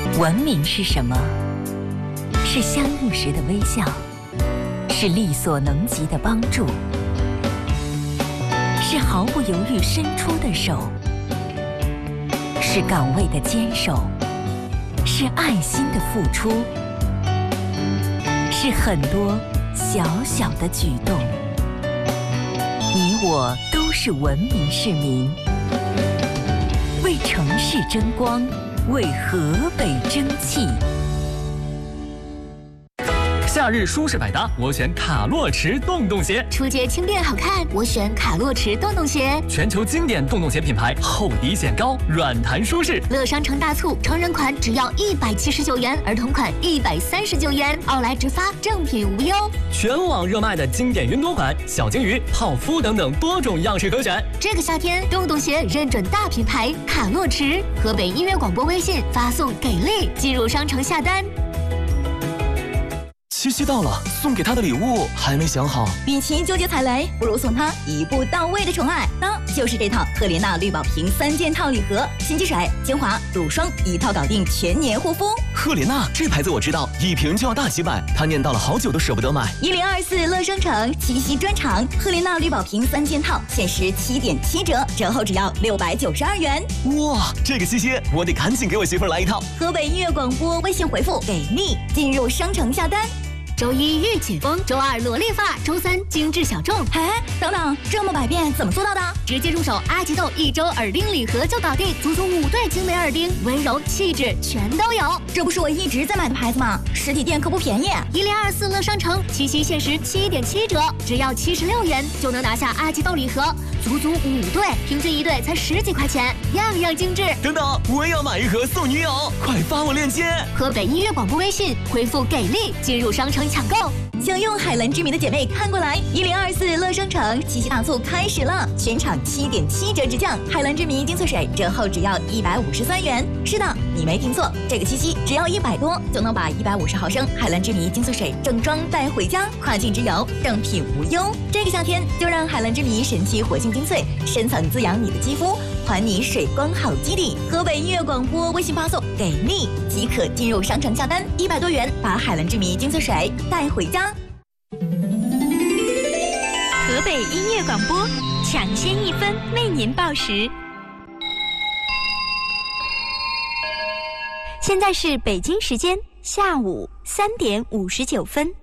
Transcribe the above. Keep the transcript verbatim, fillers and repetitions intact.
文明是什么？是相遇时的微笑，是力所能及的帮助，是毫不犹豫伸出的手，是岗位的坚守，是爱心的付出，是很多小小的举动。你我都是文明市民，为城市争光，为河北争气。 夏日舒适百搭，我选卡洛驰洞洞鞋。 出街轻便好看，我选卡洛驰洞洞鞋。 全球经典洞洞鞋品牌，厚底显高，软弹舒适。 乐商城大促，成人款只要一百七十九元，儿童款一百三十九元，奥莱直发，正品无忧。 全网热卖的经典云朵款、小鲸鱼、泡芙等等多种样式可选。 这个夏天，洞洞鞋认准大品牌卡洛驰。河北音乐广播微信发送给力，进入商城下单。 七夕到了，送给他的礼物还没想好。 与其纠结踩雷，不如送他一步到位的宠爱。那就是这套赫莲娜绿宝瓶三件套礼盒，新积水、精华、乳霜一套搞定全年护肤。 赫莲娜这牌子我知道，一瓶就要大几百，他念叨了好久都舍不得买。 一零二四乐商城七夕专场，赫莲娜绿宝瓶三件套限时七点七折，折后只要六百九十二元。 哇，这个七夕我得赶紧给我媳妇儿来一套。 河北音乐广播微信回复给力，进入商城下单。 周一御姐风，周二萝莉发，周三精致小众。 哎，等等，这么百变怎么做到的？ 直接入手阿吉豆一周耳钉礼盒就搞定，足足五对精美耳钉，温柔气质全都有。 这不是我一直在买的牌子吗？实体店可不便宜。 一零二四乐商城七夕限时七点七折，只要七十六元就能拿下阿吉豆礼盒，足足五对，平均一对才十几块钱，样样精致。 等等，我也要买一盒送女友，快发我链接。 河北音乐广播微信回复给力，进入商城抢购。 想用海蓝之谜的姐妹看过来，一零二四乐商城七夕大促开始了，全场七点七折直降，海蓝之谜精粹水折后只要一百五十三元。是的，你没听错，这个七夕只要一百多就能把一百五十毫升海蓝之谜精粹水正装带回家，跨境直邮，正品无忧。这个夏天就让海蓝之谜神奇活性精粹深层滋养你的肌肤，还你水光好基底。河北音乐广播微信发送给力即可进入商城下单，一百多元把海蓝之谜精粹水带回家。 河北音乐广播抢先一分为您报时。现在是北京时间下午三点五十九分。